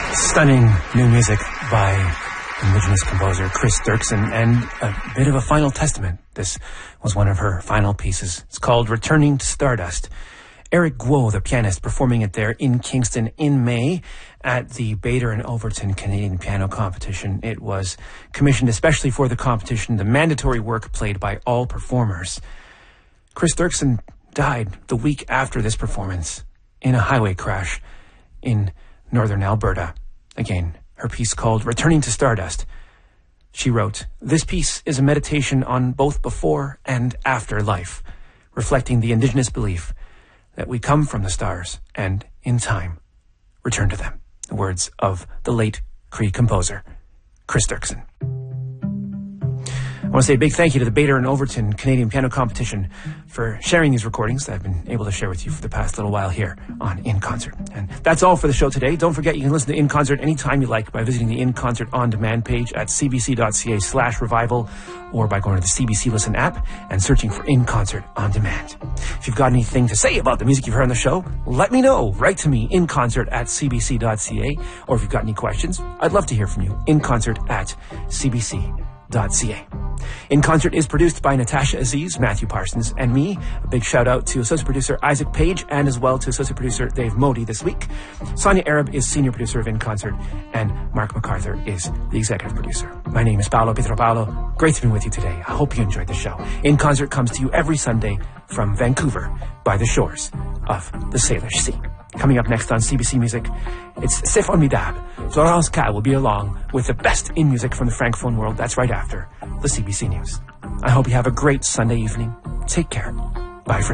Stunning new music by Indigenous composer Chris Dirksen, and a bit of a final testament. This was one of her final pieces. It's called Returning to Stardust. Eric Guo, the pianist, performing it there in Kingston in May at the Bader and Overton Canadian Piano Competition. It was commissioned especially for the competition, the mandatory work played by all performers. Chris Dirksen died the week after this performance in a highway crash in northern Alberta. Again, her piece called Returning to Stardust. She wrote, "This piece is a meditation on both before and after life, reflecting the Indigenous belief that we come from the stars and, in time, return to them." The words of the late Cree composer, Chris Dirksen. I want to say a big thank you to the Bader and Overton Canadian Piano Competition for sharing these recordings that I've been able to share with you for the past little while here on In Concert. And that's all for the show today. Don't forget you can listen to In Concert anytime you like by visiting the In Concert On Demand page at cbc.ca/revival or by going to the CBC Listen app and searching for In Concert On Demand. If you've got anything to say about the music you've heard on the show, let me know. Write to me, inconcert@cbc.ca, or if you've got any questions, I'd love to hear from you. inconcert@cbc.ca. In Concert is produced by Natasha Aziz, Matthew Parsons, and me. A big shout out to associate producer Isaac Page and as well to associate producer Dave Modi this week. Sonia Arab is senior producer of In Concert, and Mark MacArthur is the executive producer. My name is Paolo Pietropalo. Great to be with you today. I hope you enjoyed the show. In Concert comes to you every Sunday from Vancouver by the shores of the Salish Sea. Coming up next on CBC Music, it's C'est Formidable. Florence K will be along with the best in music from the Francophone world. That's right after the CBC News. I hope you have a great Sunday evening. Take care. Bye for now.